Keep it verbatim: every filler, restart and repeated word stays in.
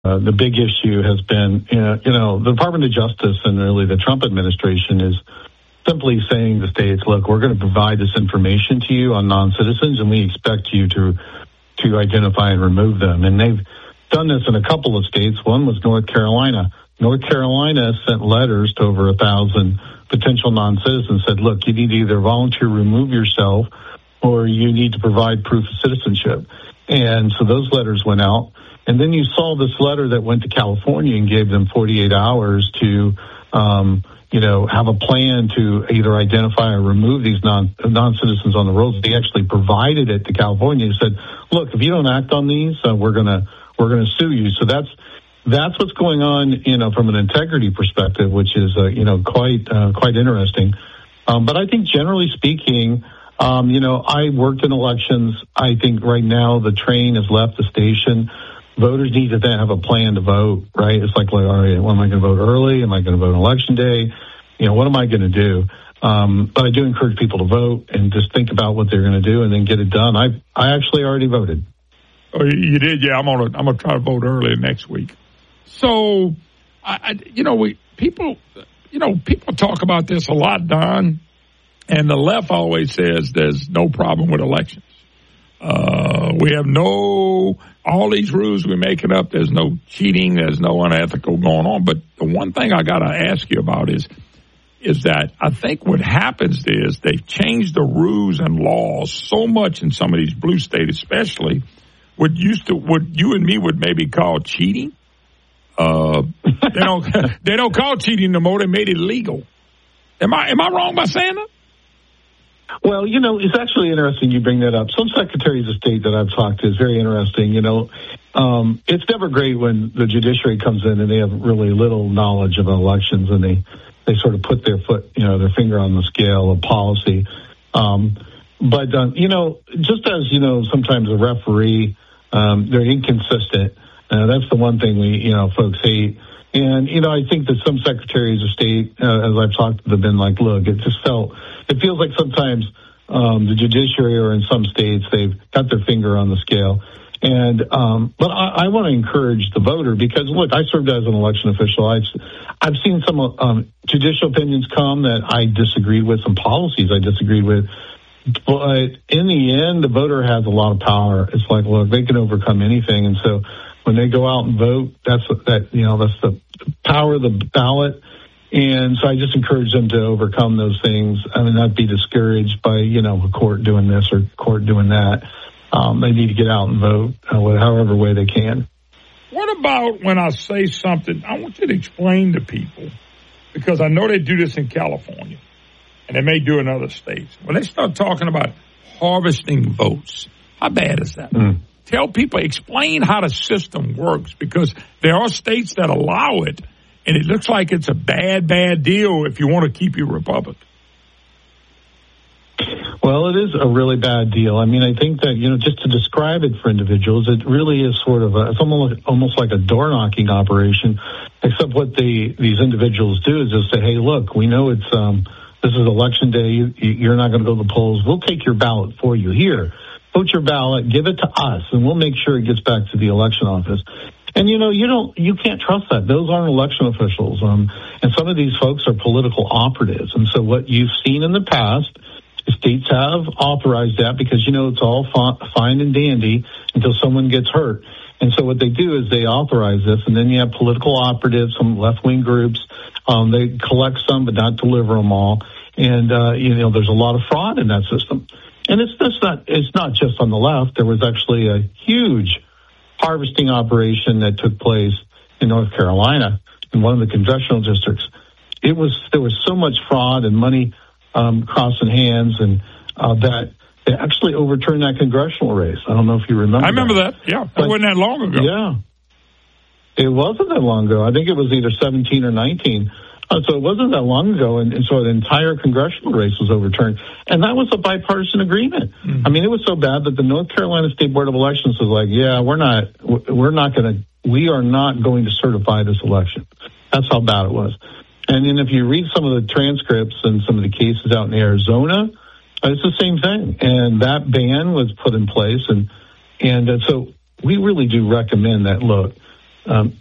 Uh, the big issue has been, you know, you know, the Department of Justice and really the Trump administration is simply saying to states, look, we're going to provide this information to you on non-citizens, and we expect you to to identify and remove them. And they've done this in a couple of states. One was North Carolina. North Carolina sent letters to over a thousand potential non-citizens, said, look, you need to either volunteer remove yourself or you need to provide proof of citizenship. And so those letters went out. And then you saw this letter that went to California and gave them forty-eight hours to, um, you know, have a plan to either identify or remove these non, non-citizens on the rolls. They actually provided it to California and said, look, if you don't act on these, uh, we're going to, we're going to sue you. So that's, that's what's going on, you know, from an integrity perspective, which is, uh, you know, quite, uh, quite interesting. Um, but I think generally speaking, um, you know, I worked in elections. I think right now the train has left the station. Voters need to then have a plan to vote, right? It's like, like, all right, well, am I going to vote early? Am I going to vote on election day? You know, what am I going to do? Um, but I do encourage people to vote and just think about what they're going to do and then get it done. I I actually already voted. Oh, you did? Yeah, I'm gonna I'm gonna try to vote early next week. So, I, I you know, we people, you know, people talk about this a lot, Don, and the left always says there's no problem with elections. Uh, we have no, all these rules we're making up, there's no cheating, there's no unethical going on. But the one thing I got to ask you about is, is that I think what happens is they've changed the rules and laws so much in some of these blue states, especially what used to, what you and me would maybe call cheating. Uh, they don't, they don't call cheating no more. They made it legal. Am I, am I wrong by saying that? Well, you know, it's actually interesting you bring that up. Some secretaries of state that I've talked to is very interesting. You know, um, it's never great when the judiciary comes in and they have really little knowledge of elections and they, they sort of put their foot, you know, their finger on the scale of policy. Um, but, um, you know, just as, you know, sometimes a referee, um, they're inconsistent. Uh, that's the one thing we, you know, folks hate. And, you know, I think that some secretaries of state, uh, as I've talked to them, have been like, look, it just felt, it feels like sometimes um, the judiciary or in some states, they've got their finger on the scale. And, um, but I, I want to encourage the voter because, look, I served as an election official. I've, I've seen some um, judicial opinions come that I disagreed with, some policies I disagreed with. But in the end, the voter has a lot of power. It's like, look, they can overcome anything. And so when they go out and vote, that's that, you know, that's the power of the ballot. And so I just encourage them to overcome those things. I mean, not be discouraged by, you know, a court doing this or court doing that. Um, they need to get out and vote uh, however way they can. What about when I say something, I want you to explain to people, because I know they do this in California, and they may do in other states. When they start talking about harvesting votes, how bad is that? Mm. Tell people, explain how the system works, because there are states that allow it, and it looks like it's a bad, bad deal if you want to keep your republic. Well, it is a really bad deal. I mean, I think that, you know, just to describe it for individuals, it really is sort of a, it's almost, almost like a door knocking operation, except what they, these individuals do is just say, hey, look, we know it's, um, this is election day. You, you're not going to go to the polls. We'll take your ballot for you. Here, vote your ballot, give it to us, and we'll make sure it gets back to the election office. And, you know, you don't, you can't trust that. Those aren't election officials. Um, and some of these folks are political operatives. And so what you've seen in the past, states have authorized that because, you know, it's all fine and dandy until someone gets hurt. And so what they do is they authorize this, and then you have political operatives, some left-wing groups. Um, they collect some, but not deliver them all. And, uh, you know, there's a lot of fraud in that system. And it's just not, it's not just on the left. There was actually a huge harvesting operation that took place in North Carolina in one of the congressional districts. It was, there was so much fraud and money Um, crossing hands, and uh, that they actually overturned that congressional race. I don't know if you remember. I remember that. that. Yeah, that wasn't that long ago. Yeah, it wasn't that long ago. I think it was either seventeen or nineteen. Uh, so it wasn't that long ago, and, and so the entire congressional race was overturned, and that was a bipartisan agreement. Mm-hmm. I mean, it was so bad that the North Carolina State Board of Elections was like, "Yeah, we're not, we're not going to, we are not going to certify this election." That's how bad it was. And then if you read some of the transcripts and some of the cases out in Arizona, it's the same thing. And that ban was put in place. And, and uh, so we really do recommend that, look, Um,